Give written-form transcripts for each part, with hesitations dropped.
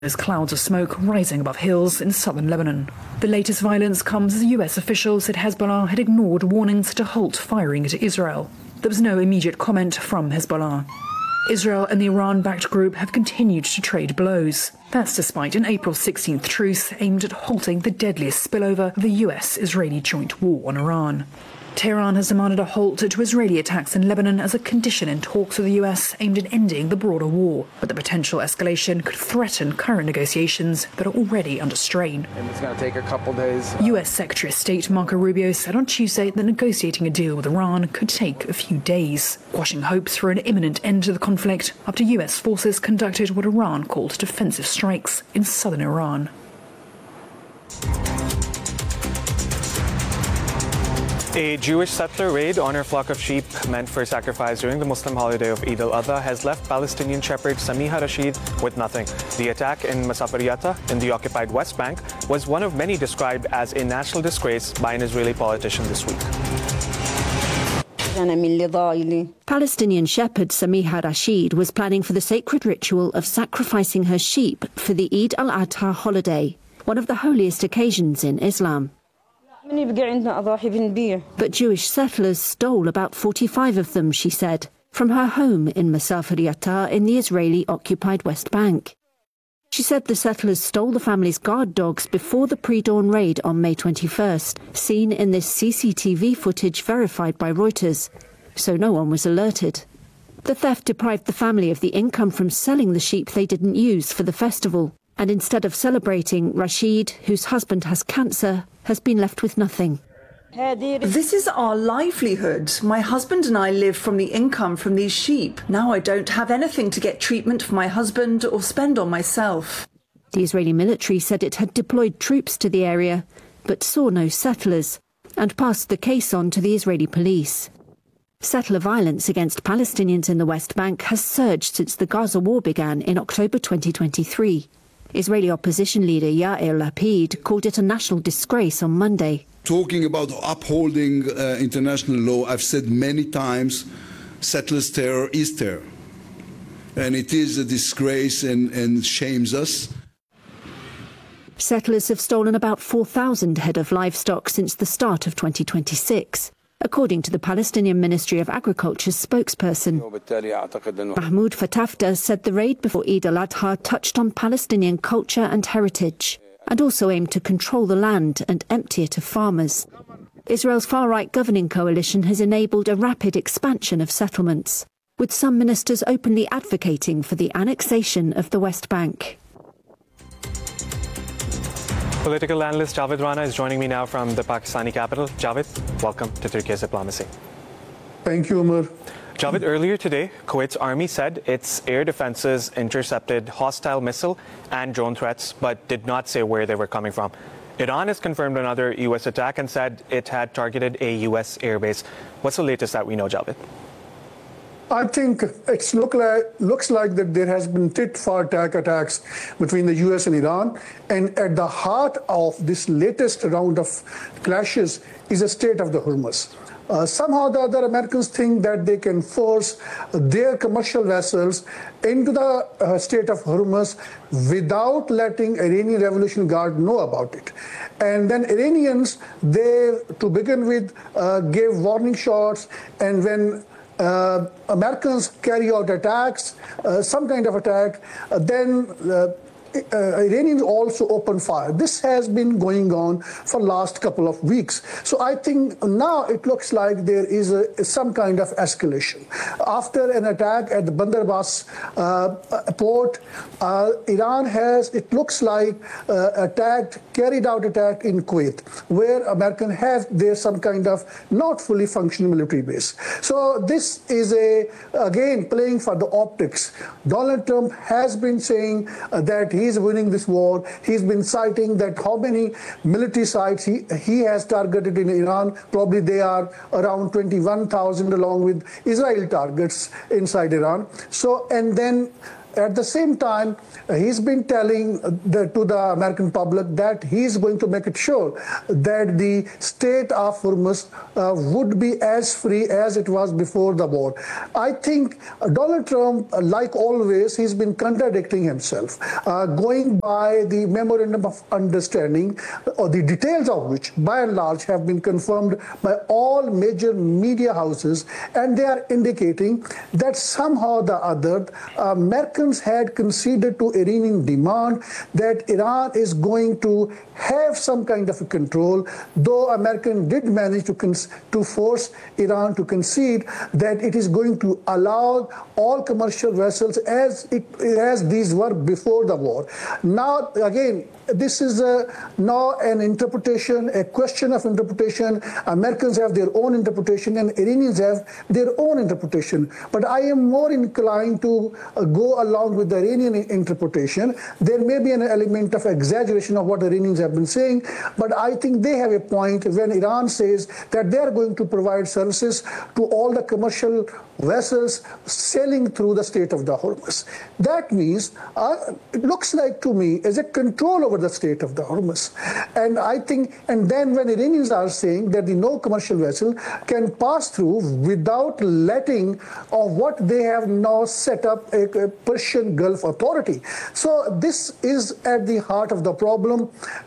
There's clouds of smoke rising above hills in southern Lebanon. The latest violence comes as US officials said Hezbollah had ignored warnings to halt firing at Israel. There was no immediate comment from Hezbollah. Israel and the Iran-backed group have continued to trade blows. That's despite an April 16th truce aimed at halting the deadliest spillover of the US-Israeli joint war on Iran. Tehran has demanded a halt to Israeli attacks in Lebanon as a condition in talks with the US aimed at ending the broader war. But the potential escalation could threaten current negotiations that are already under strain. And it's going to take a couple days. US Secretary of State Marco Rubio said on Tuesday that negotiating a deal with Iran could take a few days, quashing hopes for an imminent end to the conflict after US forces conducted what Iran called defensive strikes in southern Iran. A Jewish settler raid on her flock of sheep meant for sacrifice during the Muslim holiday of Eid al-Adha has left Palestinian shepherd Samiha Rashid with nothing. The attack in Masaferiyata in the occupied West Bank was one of many described as a national disgrace by an Israeli politician this week. Palestinian shepherd Samiha Rashid was planning for the sacred ritual of sacrificing her sheep for the Eid al-Adha holiday, one of the holiest occasions in Islam. But Jewish settlers stole about 45 of them, she said, from her home in Masaferiyata in the Israeli-occupied West Bank. She said the settlers stole the family's guard dogs before the pre-dawn raid on May 21st, seen in this CCTV footage verified by Reuters, so no one was alerted. The theft deprived the family of the income from selling the sheep they didn't use for the festival. And instead of celebrating, Rashid, whose husband has cancer, has been left with nothing. This is our livelihood. My husband and I live from the income from these sheep. Now I don't have anything to get treatment for my husband or spend on myself. The Israeli military said it had deployed troops to the area, but saw no settlers, and passed the case on to the Israeli police. Settler violence against Palestinians in the West Bank has surged since the Gaza war began in October 2023. Israeli opposition leader Yair Lapid called it a national disgrace on Monday. Talking about upholding international law, I've said many times, settlers' terror is terror. And it is a disgrace and shames us. Settlers have stolen about 4,000 head of livestock since the start of 2026. According to the Palestinian Ministry of Agriculture's spokesperson. Mahmoud Fatafta said the raid before Eid al-Adha touched on Palestinian culture and heritage, and also aimed to control the land and empty it of farmers. Israel's far-right governing coalition has enabled a rapid expansion of settlements, with some ministers openly advocating for the annexation of the West Bank. Political analyst Javed Rana is joining me now from the Pakistani capital. Javed, welcome to Turkey's Diplomacy. Thank you, Umar. Javed, earlier today, Kuwait's army said its air defenses intercepted hostile missile and drone threats, but did not say where they were coming from. Iran has confirmed another U.S. attack and said it had targeted a U.S. airbase. What's the latest that we know, Javed? I think it looks like that there has been tit-for-tat attacks between the US and Iran. And at the heart of this latest round of clashes is the Strait of the Hormuz. Somehow the other Americans think that they can force their commercial vessels into the Strait of Hormuz without letting Iranian Revolutionary Guard know about it. And then Iranians, they, to begin with, gave warning shots, and when Americans carry out attacks, some kind of attack, then Iranians also open fire. This has been going on for last couple of weeks. So I think now it looks like there is some kind of escalation. After an attack at the Bandar Abbas port, Iran has, it looks like, carried out attack in Kuwait, where Americans have there some kind of not fully functioning military base. So this is again playing for the optics. Donald Trump has been saying that he is winning this war. He's been citing that how many military sites he has targeted in Iran. Probably they are around 21,000 along with Israel targets inside Iran. So, and then at the same time, he's been telling to the American public that he's going to make it sure that the Strait of Hormuz would be as free as it was before the war. I think Donald Trump, like always, he's been contradicting himself, going by the Memorandum of Understanding, or the details of which, by and large, have been confirmed by all major media houses, and they are indicating that somehow or the other, Americans had conceded to Iranian demand that Iran is going to have some kind of a control, though American did manage to force Iran to concede that it is going to allow all commercial vessels as these were before the war. Now, again, this is now an interpretation, a question of interpretation. Americans have their own interpretation and Iranians have their own interpretation. But I am more inclined to go along with the Iranian interpretation. There may be an element of exaggeration of what Iranians have been saying, but I think they have a point when Iran says that they are going to provide services to all the commercial vessels sailing through the Strait of the Hormuz. That means, it looks like to me, as a control over the Strait of the Hormuz. And I think, and then when Iranians are saying that no commercial vessel can pass through without letting of what they have now set up a Persian Gulf Authority. So this is at the heart of the problem.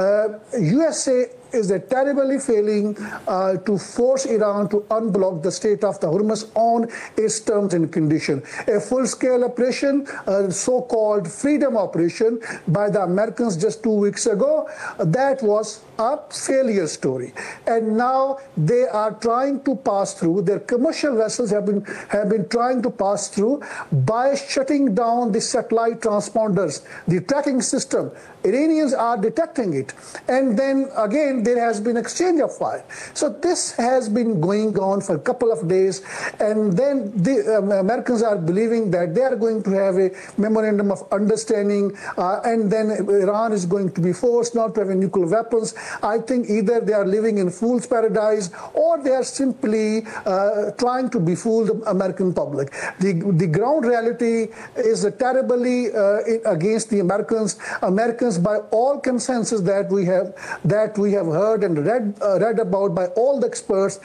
USA is terribly failing to force Iran to unblock the Strait of the Hormuz on its terms and conditions. A full-scale operation, so-called freedom operation by the Americans just 2 weeks ago, that was a failure story. And now they are trying to pass through, their commercial vessels have been trying to pass through by shutting down the satellite transponders, the tracking system. Iranians are detecting it. And then again, there has been exchange of fire. So this has been going on for a couple of days. And then the Americans are believing that they are going to have a memorandum of understanding, and then Iran is going to be forced not to have nuclear weapons. I think either they are living in fool's paradise or they are simply trying to befool the American public. The ground reality is terribly against the Americans. Americans, by all consensus that we have heard and read about by all the experts,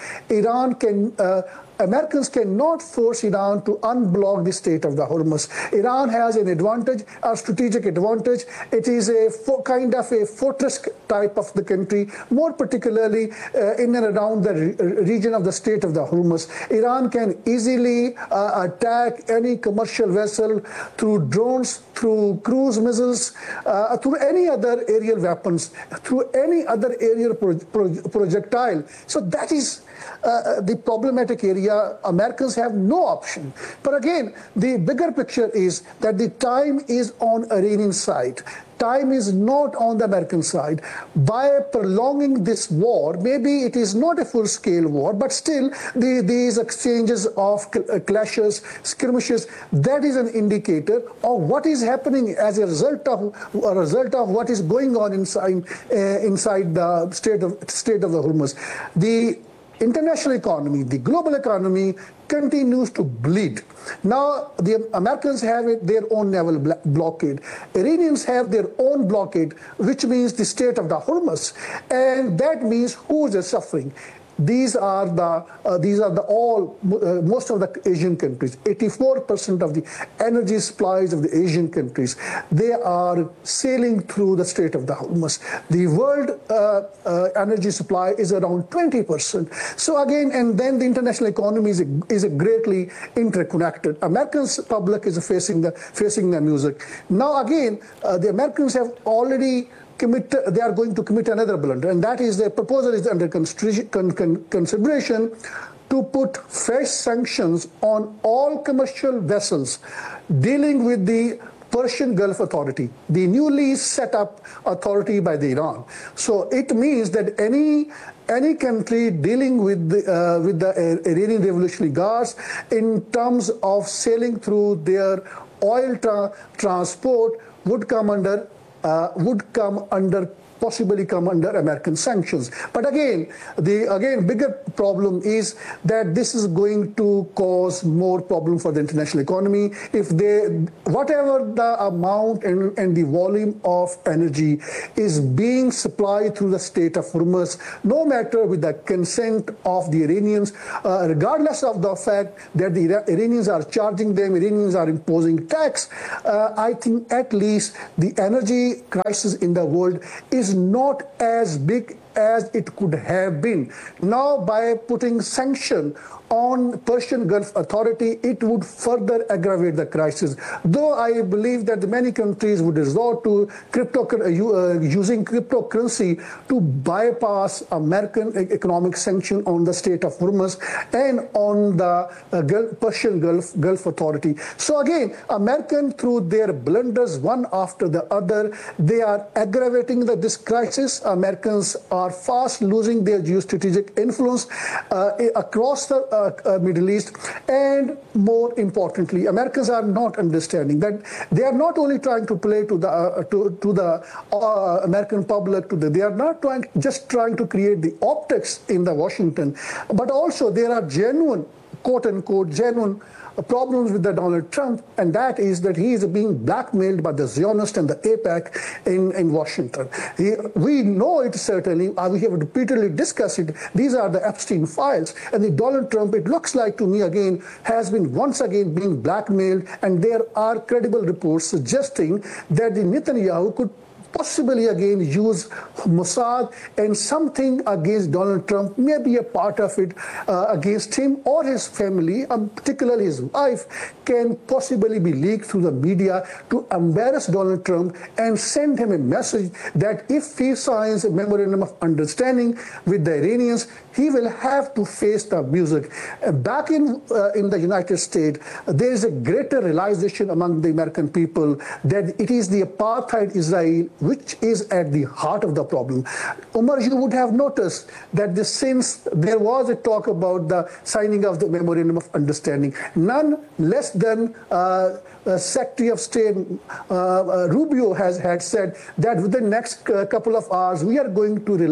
Americans cannot force Iran to unblock the Strait of the Hormuz. Iran has an advantage, a strategic advantage. It is a kind of a fortress type of the country, more particularly in and around the region of the Strait of the Hormuz. Iran can easily attack any commercial vessel through drones, through cruise missiles, through any other aerial weapons, through any other aerial projectile. So that is the problematic area. Americans have no option. But again, the bigger picture is that the time is on Iranian side. Time is not on the American side. By prolonging this war, maybe it is not a full-scale war, but still these exchanges of clashes, skirmishes, that is an indicator of what is happening as a result of what is going on inside the Strait of the Hormuz. The international economy, the global economy, continues to bleed. Now, the Americans have their own naval blockade. Iranians have their own blockade, which means the Strait of the Hormuz. And that means who is suffering? These are most of the Asian countries. 84% of the energy supplies of the Asian countries, they are sailing through the Strait of the Hormuz. The world energy supply is around 20%. So again, and then the international economy is greatly interconnected. Americans public is facing the music. Now again, the Americans have already they are going to commit another blunder, and that is the proposal is under consideration to put fresh sanctions on all commercial vessels dealing with the Persian Gulf Authority, the newly set up authority by the Iran. So it means that any country dealing with the Iranian Revolutionary Guards in terms of sailing through their oil transport would come under would possibly come under American sanctions. But again, the bigger problem is that this is going to cause more problem for the international economy. If whatever the amount and the volume of energy is being supplied through the Strait of Hormuz, no matter with the consent of the Iranians, regardless of the fact that the Iranians are charging them, Iranians are imposing tax, I think at least the energy crisis in the world is not as big as it could have been. Now, by putting sanction on Persian Gulf Authority, it would further aggravate the crisis. Though I believe that many countries would resort to using cryptocurrency to bypass American economic sanction on the Strait of Hormuz and on the Persian Gulf Authority. So again, Americans, through their blunders one after the other, they are aggravating this crisis. Americans are fast losing their geostrategic influence across the Middle East, and more importantly, Americans are not understanding that they are not only trying to play to the American public, they are not just trying to create the optics in the Washington, but also there are genuine, quote unquote, genuine problems with the Donald Trump, and that is that he is being blackmailed by the Zionists and the AIPAC in Washington. We know it certainly, we have repeatedly discussed it, these are the Epstein files, and the Donald Trump, it looks like to me again, has been once again being blackmailed, and there are credible reports suggesting that the Netanyahu could possibly again use Mossad, and something against Donald Trump, maybe a part of it against him or his family, particularly his wife, can possibly be leaked through the media to embarrass Donald Trump and send him a message that if he signs a memorandum of understanding with the Iranians, he will have to face the music. Back in the United States, there is a greater realization among the American people that it is the apartheid Israel which is at the heart of the problem. Umar, you would have noticed that since there was a talk about the signing of the Memorandum of Understanding, none less than Secretary of State Rubio had said that within the next couple of hours we are going to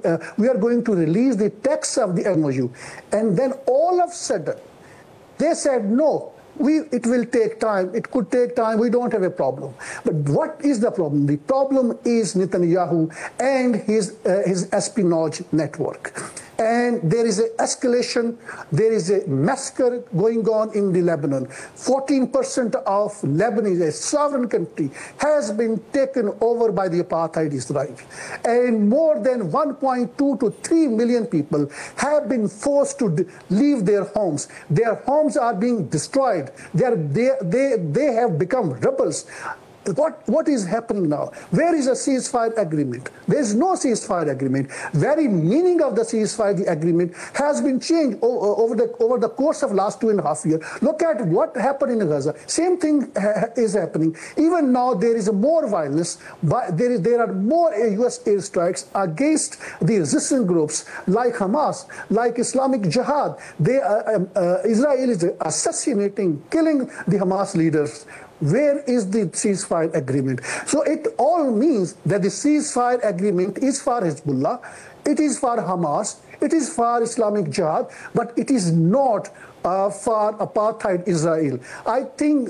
release the text of the MOU, and then all of a sudden they said no. It will take time. It could take time. We don't have a problem. But what is the problem? The problem is Netanyahu and his espionage network. And there is an escalation. There is a massacre going on in the Lebanon. 14% of Lebanon, a sovereign country, has been taken over by the apartheid Israel. And more than 1.2 to 3 million people have been forced to leave their homes. Their homes are being destroyed. They have become rebels. What is happening now? Where is a ceasefire agreement? There is no ceasefire agreement. Very meaning of the ceasefire agreement has been changed over the course of last 2.5 years. Look at what happened in Gaza. Same thing is happening. Even now there is more violence. But there are more U.S. airstrikes against the resistance groups like Hamas, like Islamic Jihad. Israel is assassinating, killing the Hamas leaders. Where is the ceasefire agreement? So it all means that the ceasefire agreement is for Hezbollah, it is for Hamas, it is for Islamic Jihad, but it is not for apartheid Israel. I think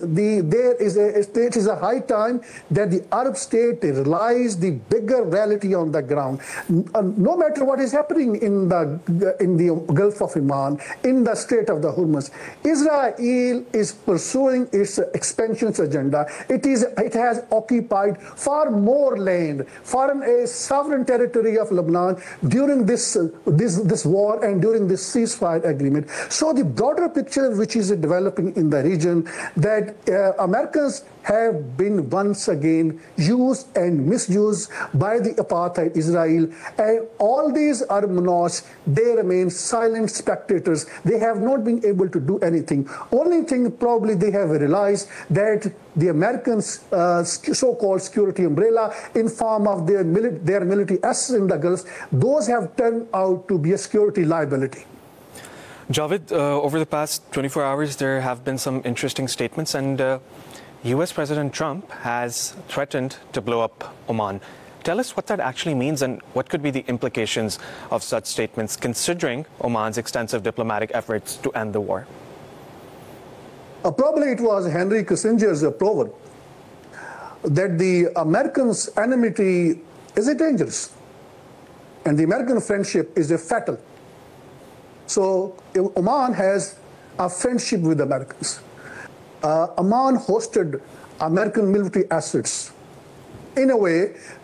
it is a high time that the Arab state realize the bigger reality on the ground. No matter what is happening in the Gulf of Oman, in the Strait of the Hormuz, Israel is pursuing its expansion agenda. It has occupied far more land, a sovereign territory of Lebanon during this war and during this ceasefire agreement. So the broader picture which is developing in the region, that Americans have been once again used and misused by the apartheid Israel, and all these Arab monarchs, they remain silent spectators. They have not been able to do anything. Only thing probably they have realized that the Americans' so-called security umbrella in form of their military assets in the Gulf, those have turned out to be a security liability. Javed, over the past 24 hours, there have been some interesting statements, and US President Trump has threatened to blow up Oman. Tell us what that actually means and what could be the implications of such statements, considering Oman's extensive diplomatic efforts to end the war. Probably it was Henry Kissinger's approval that the Americans' enmity is dangerous and the American friendship is fatal. So Oman has a friendship with Americans. Oman hosted American military assets in a way